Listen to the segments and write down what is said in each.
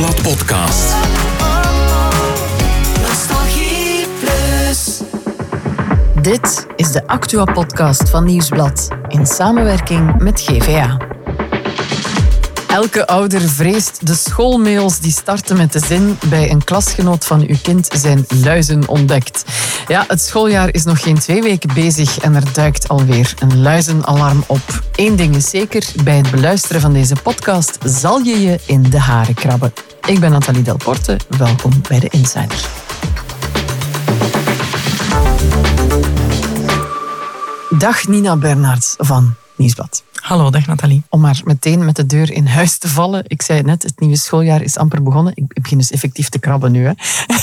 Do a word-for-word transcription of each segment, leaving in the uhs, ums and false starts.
Nieuwsblad podcast. Nostalgie Plus. Dit is de Actua-podcast van Nieuwsblad in samenwerking met G V A. Elke ouder vreest de schoolmails die starten met de zin: bij een klasgenoot van uw kind zijn luizen ontdekt. Ja, het schooljaar is nog geen twee weken bezig en er duikt alweer een luizenalarm op. Eén ding is zeker, bij het beluisteren van deze podcast zal je je in de haren krabben. Ik ben Nathalie Delporte, welkom bij de Insider. Dag Nina Bernards van Nieuwsblad. Hallo, dag Nathalie. Om maar meteen met de deur in huis te vallen. Ik zei het net, het nieuwe schooljaar is amper begonnen. Ik begin dus effectief te krabben nu. Hè.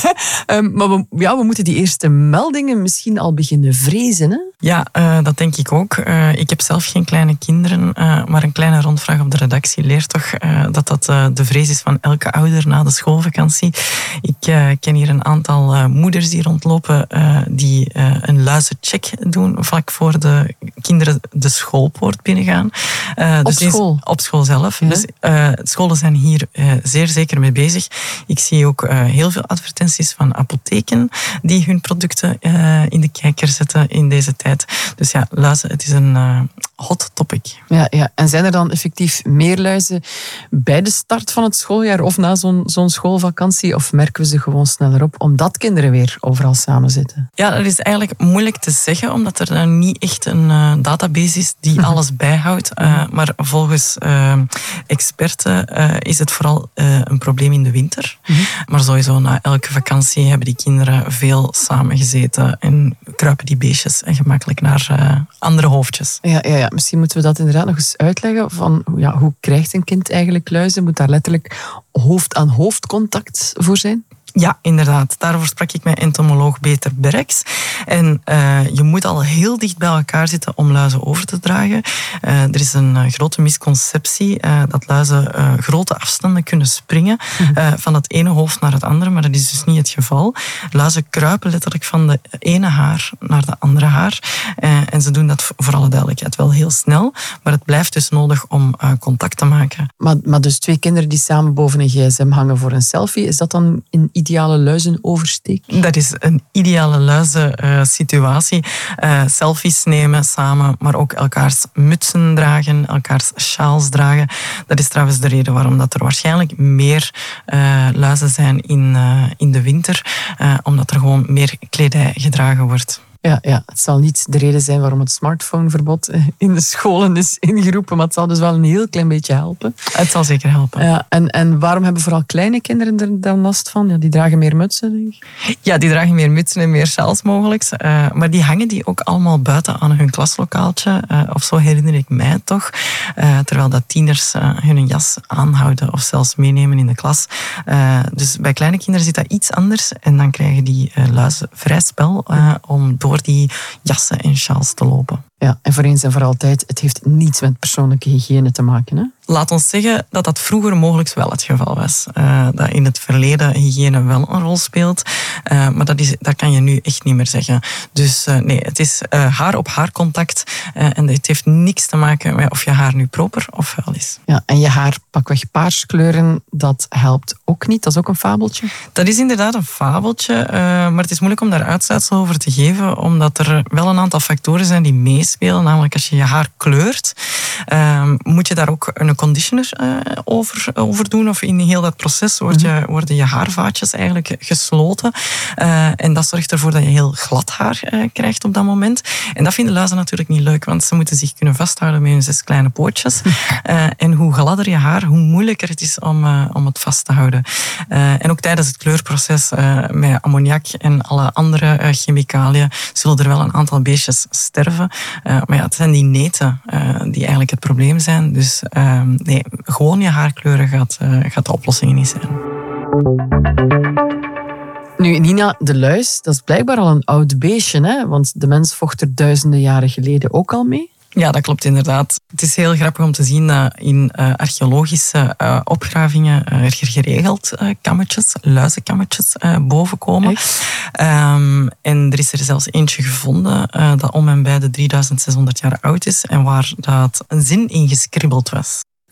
um, maar we, ja, we moeten die eerste meldingen misschien al beginnen vrezen. Hè? Ja, uh, dat denk ik ook. Uh, ik heb zelf geen kleine kinderen, uh, maar een kleine rondvraag op de redactie leert toch uh, dat dat uh, de vrees is van elke ouder na de schoolvakantie. Ik uh, ken hier een aantal uh, moeders die rondlopen uh, die uh, een luizencheck doen vlak voor de kinderen de schoolpoort binnengaan. Uh, op dus school? Is, op school zelf. Ja. Dus uh, scholen zijn hier uh, zeer zeker mee bezig. Ik zie ook uh, heel veel advertenties van apotheken die hun producten uh, in de kijker zetten in deze tijd. Dus ja, luizen, het is een uh, hot topic. Ja, ja, en zijn er dan effectief meer luizen bij de start van het schooljaar of na zo'n, zo'n schoolvakantie? Of merken we ze gewoon sneller op, omdat kinderen weer overal samen zitten? Ja, dat is eigenlijk moeilijk te zeggen, omdat er uh, niet echt een uh, database is die alles bijhoudt. Uh, maar volgens uh, experten uh, is het vooral uh, een probleem in de winter. Mm-hmm. Maar sowieso na elke vakantie hebben die kinderen veel samengezeten en kruipen die beestjes gemakkelijk naar uh, andere hoofdjes. Ja, ja, ja, misschien moeten we dat inderdaad nog eens uitleggen. Van, ja, hoe krijgt een kind eigenlijk luizen? Moet daar letterlijk hoofd-aan-hoofd contact voor zijn? Ja, inderdaad. Daarvoor sprak ik met entomoloog Peter Berks. En uh, je moet al heel dicht bij elkaar zitten om luizen over te dragen. Uh, er is een uh, grote misconceptie uh, dat luizen uh, grote afstanden kunnen springen uh, van het ene hoofd naar het andere, maar dat is dus niet het geval. Luizen kruipen letterlijk van de ene haar naar de andere haar. Uh, en ze doen dat voor alle duidelijkheid wel heel snel, maar het blijft dus nodig om uh, contact te maken. Maar, maar dus twee kinderen die samen boven een gsm hangen voor een selfie, is dat dan in ideale luizenoversteek? Dat is een ideale luizensituatie. Uh, selfies nemen samen, maar ook elkaars mutsen dragen, elkaars sjaals dragen. Dat is trouwens de reden waarom dat er waarschijnlijk meer uh, luizen zijn in, uh, in de winter, uh, omdat er gewoon meer kledij gedragen wordt. Ja, ja, het zal niet de reden zijn waarom het smartphoneverbod in de scholen is ingeroepen, maar het zal dus wel een heel klein beetje helpen. Het zal zeker helpen. Ja, en, en waarom hebben vooral kleine kinderen er dan last van? Ja, die dragen meer mutsen, denk ik. Ja, die dragen meer mutsen en meer sjaals mogelijk. Uh, maar die hangen die ook allemaal buiten aan hun klaslokaaltje. Uh, of zo herinner ik mij toch. Uh, terwijl dat tieners uh, hun jas aanhouden of zelfs meenemen in de klas. Uh, dus bij kleine kinderen zit dat iets anders. En dan krijgen die uh, luizen vrij spel uh, om door door die jassen en sjaals te lopen. Ja, en voor eens en voor altijd, het heeft niets met persoonlijke hygiëne te maken, hè? Laat ons zeggen dat dat vroeger mogelijk wel het geval was. Uh, dat in het verleden hygiëne wel een rol speelt. Uh, maar dat, is, dat kan je nu echt niet meer zeggen. Dus uh, nee, het is uh, haar op haar contact. Uh, en het heeft niks te maken met of je haar nu proper of vuil is. Ja, en je haar pakweg paars kleuren, dat helpt ook niet. Dat is ook een fabeltje. Dat is inderdaad een fabeltje. Uh, maar het is moeilijk om daar uitsluitsel over te geven. Omdat er wel een aantal factoren zijn die meespelen. Namelijk als je je haar kleurt, uh, moet je daar ook een conditioner uh, over, over doen. Of in heel dat proces word je, worden je haarvaatjes eigenlijk gesloten. Uh, en dat zorgt ervoor dat je heel glad haar uh, krijgt op dat moment. En dat vinden luizen natuurlijk niet leuk, want ze moeten zich kunnen vasthouden met hun zes kleine pootjes. Uh, en hoe gladder je haar, hoe moeilijker het is om, uh, om het vast te houden. Uh, en ook tijdens het kleurproces uh, met ammoniak en alle andere uh, chemicaliën zullen er wel een aantal beestjes sterven. Uh, maar ja, het zijn die neten uh, die eigenlijk het probleem zijn. Dus uh, nee, gewoon je haarkleuren gaat, uh, gaat de oplossing niet zijn. Nu, Nina, de luis, dat is blijkbaar al een oud beestje, hè? Want de mens vocht er duizenden jaren geleden ook al mee. Ja, dat klopt inderdaad. Het is heel grappig om te zien dat in uh, archeologische uh, opgravingen uh, er geregeld uh, kammetjes, luizenkammetjes uh, bovenkomen. Um, en er is er zelfs eentje gevonden uh, dat om en bij de drieduizend zeshonderd jaar oud is en waar dat een zin in geschribbeld was.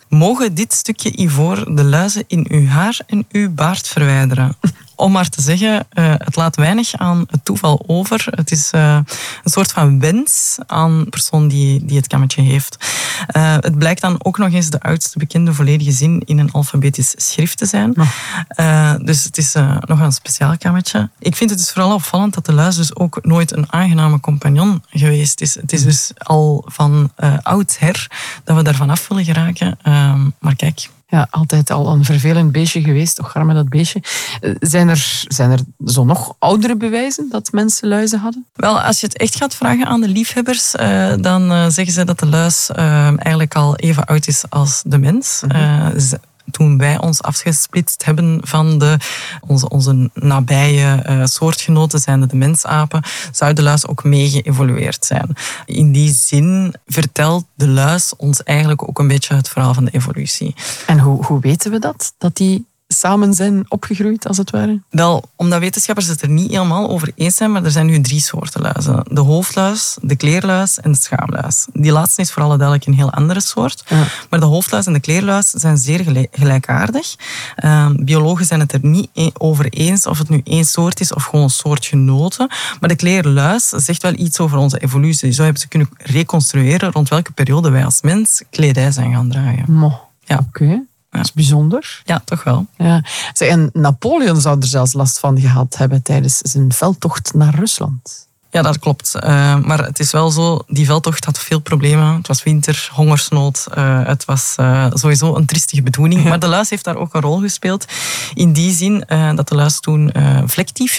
mogen dit stukje ivoor de luizen in uw haar en uw baard verwijderen. Om maar te zeggen, uh, het laat weinig aan het toeval over. Het is uh, een soort van wens aan de persoon die, die het kammetje heeft. Uh, het blijkt dan ook nog eens de oudste bekende volledige zin in een alfabetisch schrift te zijn. Uh, dus het is uh, nog een speciaal kammetje. Ik vind het dus vooral opvallend dat de luis dus ook nooit een aangename compagnon geweest is. Het is dus al van uh, oudsher dat we daarvan af willen geraken. Uh, maar kijk... Ja, altijd al een vervelend beestje geweest. Toch gaar met dat beestje. Zijn er, zijn er zo nog oudere bewijzen dat mensen luizen hadden? Wel, als je het echt gaat vragen aan de liefhebbers, uh, dan uh, zeggen ze dat de luis uh, eigenlijk al even oud is als de mens. Uh, z- Toen wij ons afgesplitst hebben van de, onze, onze nabije uh, soortgenoten, zijnde de mensapen, zou de luis ook mee geëvolueerd zijn. In die zin vertelt de luis ons eigenlijk ook een beetje het verhaal van de evolutie. En hoe, hoe weten we dat? Dat die samen zijn opgegroeid, als het ware? Wel, omdat wetenschappers het er niet helemaal over eens zijn, maar er zijn nu drie soorten luizen. De hoofdluis, de kleerluis en de schaamluis. Die laatste is voor alle duidelijk een heel andere soort. Ja. Maar de hoofdluis en de kleerluis zijn zeer gelijkaardig. Uh, biologen zijn het er niet over eens of het nu één soort is of gewoon soortgenoten. Maar de kleerluis zegt wel iets over onze evolutie. Zo hebben ze kunnen reconstrueren rond welke periode wij als mens kledij zijn gaan dragen. Mo, ja. Oké. Okay. Dat is bijzonder. Ja, toch wel. Ja. En Napoleon zou er zelfs last van gehad hebben tijdens zijn veldtocht naar Rusland. Ja, dat klopt. Uh, maar het is wel zo, die veldtocht had veel problemen. Het was winter, hongersnood. Uh, het was uh, sowieso een triestige bedoeling. Ja. Maar de luis heeft daar ook een rol gespeeld. In die zin uh, dat de luis toen uh, vlektief